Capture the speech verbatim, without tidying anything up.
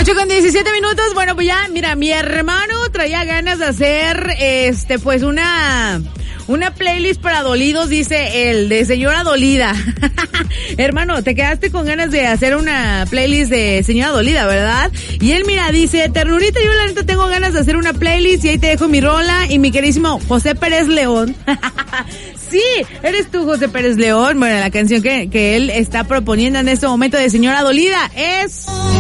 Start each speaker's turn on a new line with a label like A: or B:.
A: ocho con diecisiete minutos. Bueno, pues ya, mira, mi hermano traía ganas de hacer, este, pues una... Una playlist para dolidos, dice él, de señora dolida. Hermano, te quedaste con ganas de hacer una playlist de señora dolida, ¿verdad? Y él, mira, dice, ternurita, yo la neta tengo ganas de hacer una playlist y ahí te dejo mi rola y mi queridísimo José Pérez León. Sí, eres tú, José Pérez León. Bueno, la canción que, que él está proponiendo en este momento de señora dolida es...